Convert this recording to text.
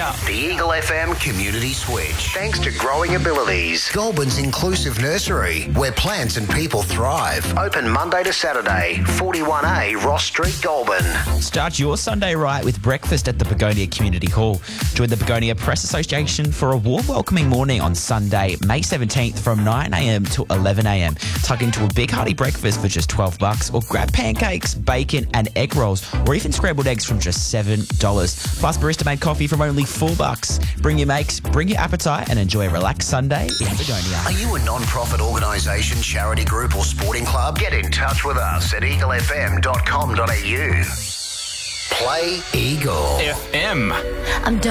up. The Eagle FM Community Switch. Thanks to Growing Abilities, Goulburn's inclusive nursery, where plants and people thrive. Open Monday to Saturday, 41A Ross Street, Goulburn. Start your Sunday right with breakfast at the Begonia Community Hall. Join the Begonia Press Association for a warm welcoming morning on Sunday, May 17th from 9am to 11am. Tuck into a big hearty breakfast for just $12 or grab pancakes, bacon and egg rolls or even scrambled eggs from just $7. Plus barista-made coffee from only $4. Bring your mates, bring your appetite and enjoy a relaxed Sunday in Begonia. Are you a non-profit organisation, charity group or sporting club? Get in touch with us at eaglefm.com.au. Play Eagle FM. I'm